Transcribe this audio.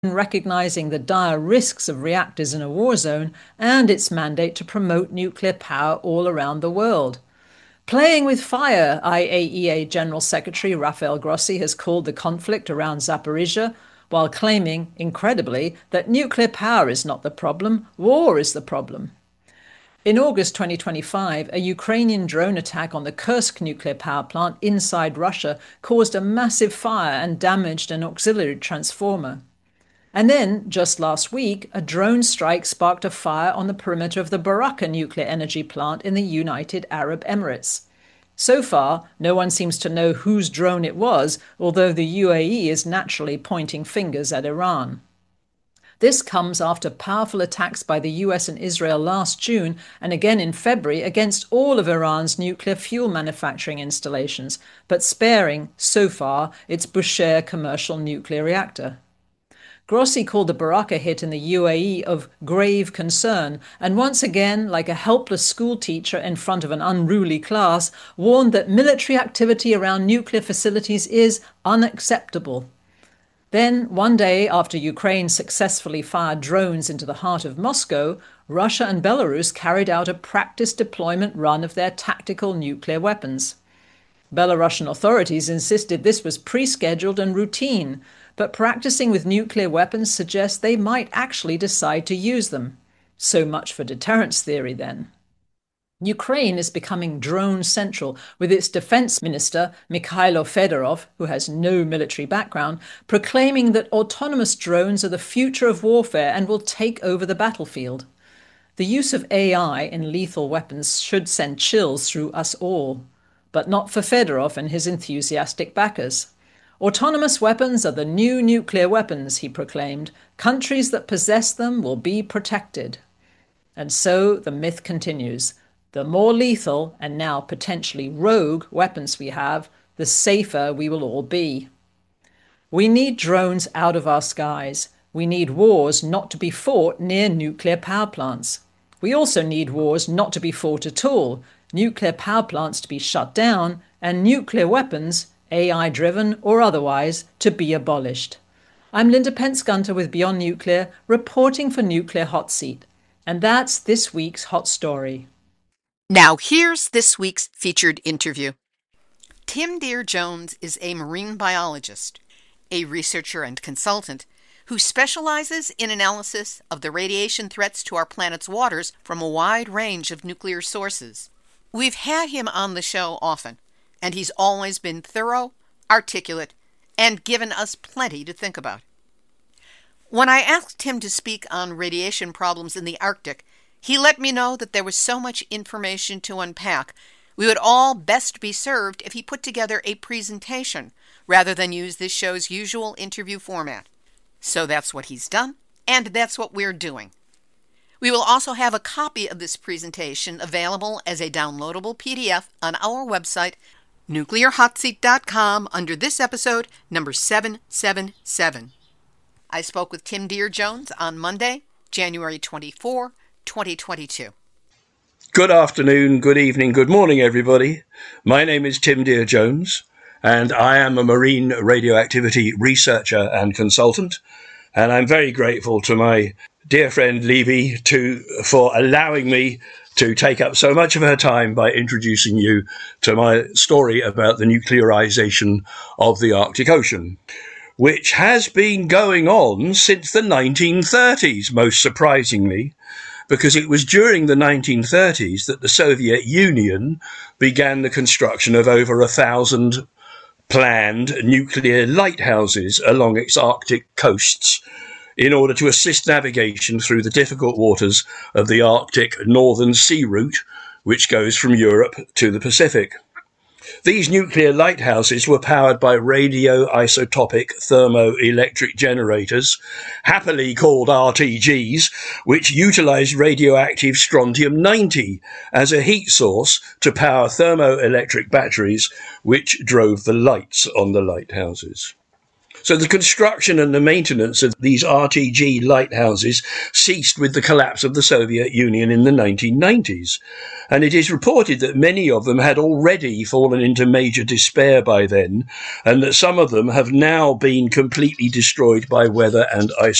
recognizing the dire risks of reactors in a war zone and its mandate to promote nuclear power all around the world. Playing with fire, IAEA General Secretary Rafael Grossi has called the conflict around Zaporizhzhia, while claiming, incredibly, that nuclear power is not the problem, war is the problem. In August 2025, a Ukrainian drone attack on the Kursk nuclear power plant inside Russia caused a massive fire and damaged an auxiliary transformer. And then, just last week, a drone strike sparked a fire on the perimeter of the Barakah nuclear energy plant in the United Arab Emirates. So far, no one seems to know whose drone it was, although the UAE is naturally pointing fingers at Iran. This comes after powerful attacks by the US and Israel last June and again in February against all of Iran's nuclear fuel manufacturing installations, but sparing, so far, its Bushehr commercial nuclear reactor. Grossi called the Barakah hit in the UAE of grave concern, and once again, like a helpless schoolteacher in front of an unruly class, warned that military activity around nuclear facilities is unacceptable. Then, one day after Ukraine successfully fired drones into the heart of Moscow, Russia and Belarus carried out a practice deployment run of their tactical nuclear weapons. Belarusian authorities insisted this was pre-scheduled and routine, but practicing with nuclear weapons suggests they might actually decide to use them. So much for deterrence theory, then. Ukraine is becoming drone central, with its defense minister, Mikhailo Fedorov, who has no military background, proclaiming that autonomous drones are the future of warfare and will take over the battlefield. The use of AI in lethal weapons should send chills through us all, but not for Fedorov and his enthusiastic backers. Autonomous weapons are the new nuclear weapons, he proclaimed. Countries that possess them will be protected. And so the myth continues. The more lethal, and now potentially rogue, weapons we have, the safer we will all be. We need drones out of our skies. We need wars not to be fought near nuclear power plants. We also need wars not to be fought at all, nuclear power plants to be shut down, and nuclear weapons, AI-driven or otherwise, to be abolished. I'm Linda Pence-Gunter with Beyond Nuclear, reporting for Nuclear Hot Seat. And that's this week's hot story. Now here's this week's featured interview. Tim Dear-Jones is a marine biologist, a researcher and consultant who specializes in analysis of the radiation threats to our planet's waters from a wide range of nuclear sources. We've had him on the show often, and he's always been thorough, articulate, and given us plenty to think about. When I asked him to speak on radiation problems in the Arctic, he let me know that there was so much information to unpack, we would all best be served if he put together a presentation rather than use this show's usual interview format. So that's what he's done, and that's what we're doing. We will also have a copy of this presentation available as a downloadable PDF on our website, nuclearhotseat.com, under this episode, number 777. I spoke with Tim Dear-Jones on Monday, January 24, 2022. Good afternoon, good evening, good morning, everybody. My name is Tim Dear-Jones, and I am a marine radioactivity researcher and consultant. And I'm very grateful to my dear friend Levy for allowing me to take up so much of her time by introducing you to my story about the nuclearization of the Arctic Ocean, which has been going on since the 1930s, most surprisingly, because it was during the 1930s that the Soviet Union began the construction of over 1,000 planned nuclear lighthouses along its Arctic coasts in order to assist navigation through the difficult waters of the Arctic Northern Sea Route, which goes from Europe to the Pacific. These nuclear lighthouses were powered by radioisotopic thermoelectric generators, happily called RTGs, which utilized radioactive strontium-90 as a heat source to power thermoelectric batteries, which drove the lights on the lighthouses. So the construction and the maintenance of these RTG lighthouses ceased with the collapse of the Soviet Union in the 1990s. And it is reported that many of them had already fallen into major despair by then, and that some of them have now been completely destroyed by weather and ice